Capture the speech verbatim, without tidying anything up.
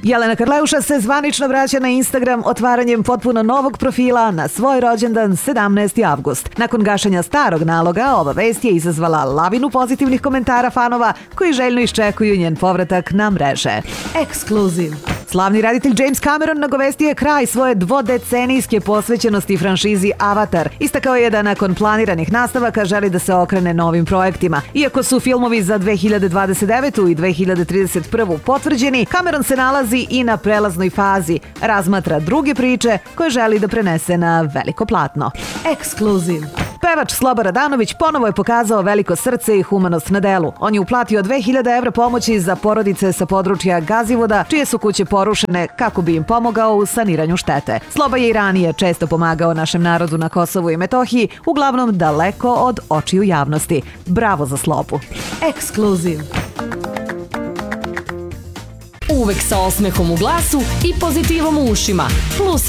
Jelena Karleuša se zvanično vraća na Instagram otvaranjem potpuno novog profila na svoj rođendan sedamnaesti avgust. Nakon gašenja starog naloga, ova vest je izazvala lavinu pozitivnih komentara fanova koji željno iščekuju njen povratak na mreže. Ekskluziv. Slavni reditelj James Cameron nagovestio je kraj svoje dvodecenijske posvećenosti franšizi Avatar. Istakao je da nakon planiranih nastavaka želi da se okrene novim projektima. Iako su filmovi za dve hiljade dvadeset devetu i dve hiljade trideset prvu potvrđeni, Cameron se nalazi i na prelaznoj fazi. Razmatra druge priče koje želi da prenese na veliko platno. Ekskluziv. Pevač Sloba Radanović ponovo je pokazao veliko srce i humanost na delu. On je uplatio dve hiljade evra pomoći za porodice sa područja Gazivoda, čije su kuće porušene kako bi im pomogao u saniranju štete. Sloba je i ranije često pomagao našem narodu na Kosovu i Metohiji, uglavnom daleko od očiju javnosti. Bravo za Slobu. Ekskluziv. Uvek sa osmehom u glasu i pozitivom u ušima. Plus